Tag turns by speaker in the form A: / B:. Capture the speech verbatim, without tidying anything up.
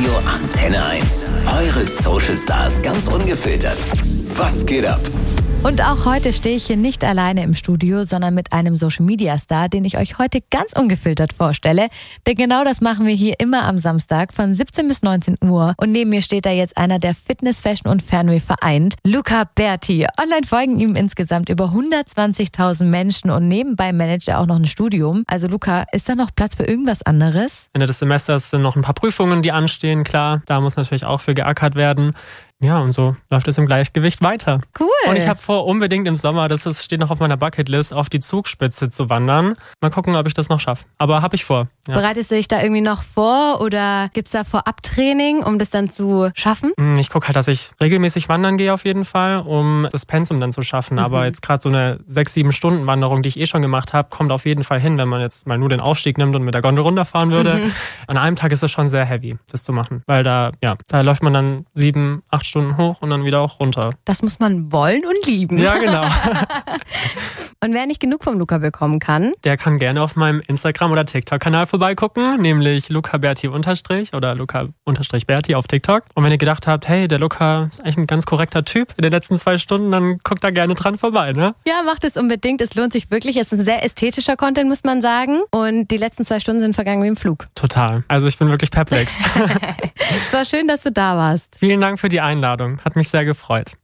A: Radio Antenne eins. Eure Social Stars ganz ungefiltert. Was geht ab?
B: Und auch heute stehe ich hier nicht alleine im Studio, sondern mit einem Social-Media-Star, den ich euch heute ganz ungefiltert vorstelle. Denn genau das machen wir hier immer am Samstag von siebzehn bis neunzehn Uhr. Und neben mir steht da jetzt einer, der Fitness, Fashion und Fernweh vereint, Luca Berti. Online folgen ihm insgesamt über hundertzwanzigtausend Menschen und nebenbei managt er auch noch ein Studium. Also Luca, ist da noch Platz für irgendwas anderes?
C: Ende des Semesters sind noch ein paar Prüfungen, die anstehen, klar. Da muss natürlich auch für geackert werden. Ja, und so läuft es im Gleichgewicht weiter.
B: Cool.
C: Und ich habe vor, unbedingt im Sommer, das ist, steht noch auf meiner Bucketlist, auf die Zugspitze zu wandern. Mal gucken, ob ich das noch schaffe. Aber habe ich vor. Ja.
B: Bereitest du dich da irgendwie noch vor oder gibt es da Vorabtraining, um das dann zu schaffen?
C: Ich gucke halt, dass ich regelmäßig wandern gehe auf jeden Fall, um das Pensum dann zu schaffen. Mhm. Aber jetzt gerade so eine sechs, sieben Stunden Wanderung, die ich eh schon gemacht habe, kommt auf jeden Fall hin, wenn man jetzt mal nur den Aufstieg nimmt und mit der Gondel runterfahren würde. Mhm. An einem Tag ist es schon sehr heavy, das zu machen. Weil da, ja, da läuft man dann sieben, acht Stunden hoch und dann wieder auch runter.
B: Das muss man wollen und lieben.
C: Ja, genau.
B: Und wer nicht genug vom Luca bekommen kann,
C: der kann gerne auf meinem Instagram- oder TikTok-Kanal vorbeigucken, nämlich lucaberti- oder luca-berti auf TikTok. Und wenn ihr gedacht habt, hey, der Luca ist eigentlich ein ganz korrekter Typ in den letzten zwei Stunden, dann guckt da gerne dran vorbei, ne?
B: Ja, macht es unbedingt. Es lohnt sich wirklich. Es ist ein sehr ästhetischer Content, muss man sagen. Und die letzten zwei Stunden sind vergangen wie im Flug.
C: Total. Also ich bin wirklich perplex.
B: Es war schön, dass du da warst.
C: Vielen Dank für die Einladung. Hat mich sehr gefreut.